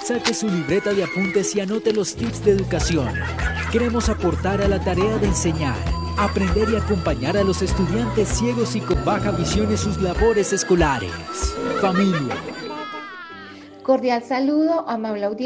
Saque su libreta de apuntes y anote los tips de educación. Queremos aportar a la tarea de enseñar, aprender y acompañar a los estudiantes ciegos y con baja visión en sus labores escolares. Familia. Cordial saludo, amable audiencia.